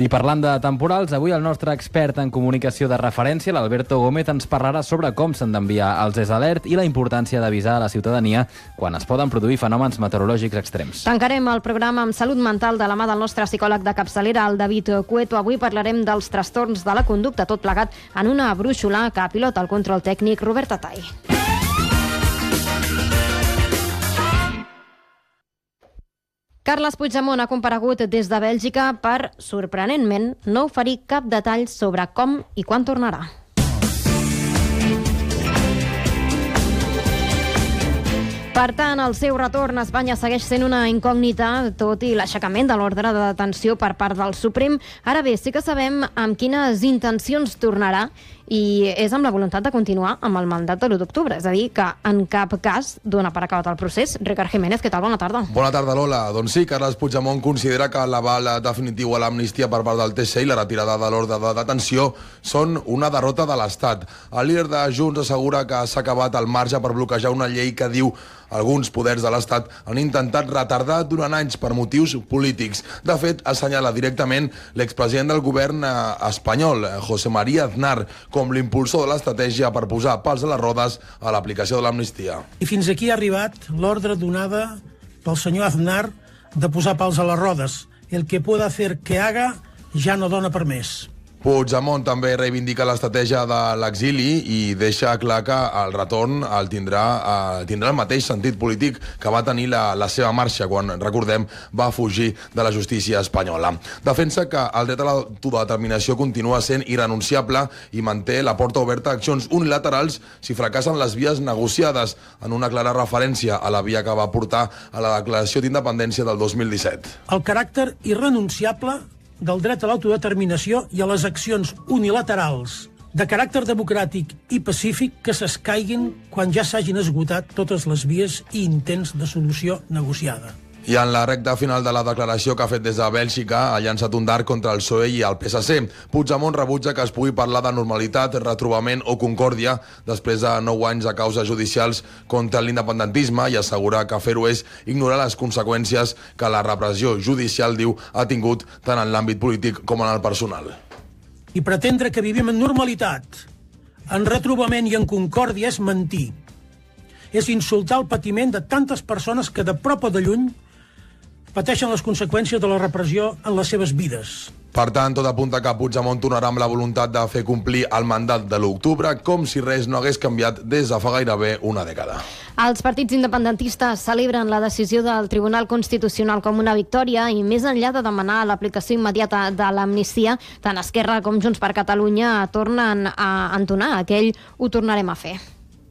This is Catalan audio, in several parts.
I parlant de temporals, avui el nostre expert en comunicació de referència, l'Alberto Gómez, ens parlarà sobre com s'han d'enviar els ES-Alert i la importància d'avisar a la ciutadania quan es poden produir fenòmens meteorològics extrems. Tancarem el programa amb salut mental de la mà del nostre psicòleg de capçalera, el David Cueto. Avui parlarem dels trastorns de la conducta, tot plegat en una brúixola que pilota el control tècnic Robert Atall. Carles Puigdemont ha comparegut des de Bèlgica per, sorprenentment, no oferir cap detall sobre com i quan tornarà. Per tant, el seu retorn a Espanya segueix sent una incògnita, tot i l'aixecament de l'ordre de detenció per part del Suprem. Ara bé, sí que sabem amb quines intencions tornarà i és amb la voluntat de continuar amb el mandat de l'1 d'octubre. És a dir, que en cap cas dona per acabat el procés. Ricard Jiménez, què tal? Bona tarda. Bona tarda, Lola. Doncs sí, Carles Puigdemont considera que l'aval definitiu a l'amnistia per part del TSE i la retirada de l'ordre de detenció són una derrota de l'Estat. El líder de Junts assegura que s'ha acabat el marge per bloquejar una llei que diu alguns poders de l'Estat han intentat retardar durant anys per motius polítics. De fet, assenyala directament l'expresident del govern espanyol, José María Aznar, com l'impulsor de l'estratègia per posar pals a les rodes a l'aplicació de l'amnistia. I fins aquí ha arribat l'ordre donada pel senyor Aznar de posar pals a les rodes. El que pueda hacer que haga ja no dona per més. Puigdemont també reivindica l'estratègia de l'exili i deixa clar que el retorn tindrà el mateix sentit polític que va tenir la seva marxa quan, recordem, va fugir de la justícia espanyola. Defensa que el dret a l'autodeterminació continua sent irrenunciable i manté la porta oberta a accions unilaterals si fracassen les vies negociades, en una clara referència a la via que va portar a la declaració d'independència del 2017. El caràcter irrenunciable del dret a l'autodeterminació i a les accions unilaterals de caràcter democràtic i pacífic que s'escaiguin quan ja s'hagin esgotat totes les vies i intents de solució negociada. I en la recta final de la declaració que ha fet des de Bèlgica ha llançat un dart contra el PSOE i el PSC. Puigdemont rebutja que es pugui parlar de normalitat, retrobament o concòrdia després de 9 anys de causes judicials contra l'independentisme i assegura que fer-ho és ignorar les conseqüències que la repressió judicial, diu, ha tingut tant en l'àmbit polític com en el personal. I pretendre que vivim en normalitat, en retrobament i en concòrdia és mentir. És insultar el patiment de tantes persones que de prop o de lluny pateixen les conseqüències de la repressió en les seves vides. Per tant, tot apunta que Puigdemont tornarà amb la voluntat de fer complir el mandat de l'1 com si res no hagués canviat des de fa gairebé una dècada. Els partits independentistes celebren la decisió del Tribunal Constitucional com una victòria i més enllà de demanar l'aplicació immediata de l'amnistia, tant Esquerra com Junts per Catalunya tornen a entonar aquell "ho tornarem a fer".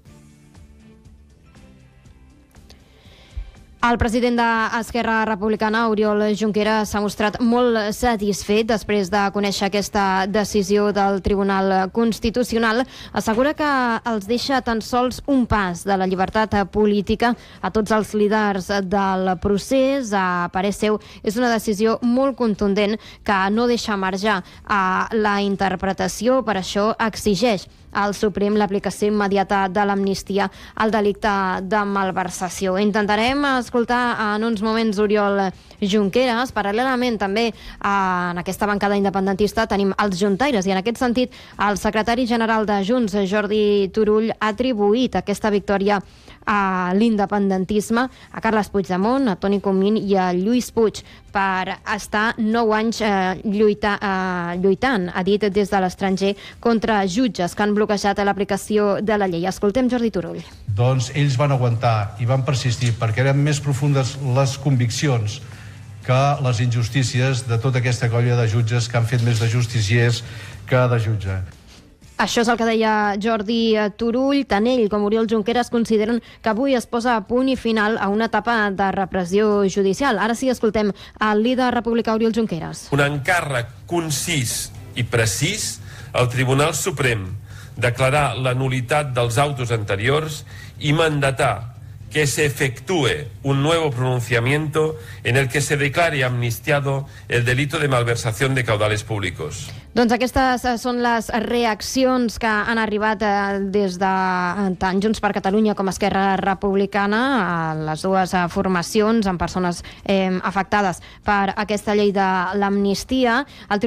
El president d'Esquerra Republicana, Oriol Junqueras, s'ha mostrat molt satisfet després de conèixer aquesta decisió del Tribunal Constitucional. Assegura que els deixa tan sols un pas de la llibertat política a tots els líders del procés. A parer seu, és una decisió molt contundent que no deixa marge a la interpretació. Per això exigeix al Suprem l'aplicació immediata de l'amnistia al delicte de malversació. Intentarem escoltar en uns moments Oriol Junqueras. Paral·lelament també en aquesta bancada independentista tenim els juntaires i en aquest sentit el secretari general de Junts, Jordi Turull, ha atribuït aquesta victòria a l'independentisme, a Carles Puigdemont, a Toni Comín i a Lluís Puig per estar 9 anys lluitant, ha dit des de l'estranger, contra jutges que han bloquejat l'aplicació de la llei. Escoltem Jordi Turull. Doncs ells van aguantar i van persistir perquè eren més profundes les conviccions que les injustícies de tota aquesta colla de jutges que han fet més de justiciers que de jutge. Això és el que deia Jordi Turull. Tant ell com Oriol Junqueras consideren que avui es posa a punt i final a una etapa de repressió judicial. Ara sí, escoltem el líder republicà Oriol Junqueras. Un encàrrec concís i precís al Tribunal Suprem declarar la nulitat dels autos anteriors y mandatar que se efectúe un nuevo pronunciamiento en el que se declare amnistiado el delito de malversación de caudales públicos. Doncs aquestes són les reaccions que han arribat des de tant Junts per Catalunya com Esquerra Republicana, a les dues formacions amb persones afectades per aquesta llei de l'amnistia. El